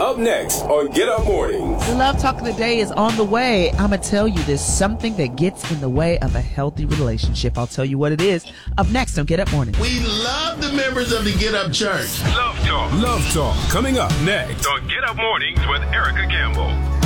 Up next on Get Up Mornings. The Love Talk of the Day is on the way. I'm going to tell you there's something that gets in the way of a healthy relationship. I'll tell you what it is. Up next on Get Up Mornings. We love the members of the Get Up Church. Love Talk. Love Talk coming up next on Get Up Mornings with Erica Campbell.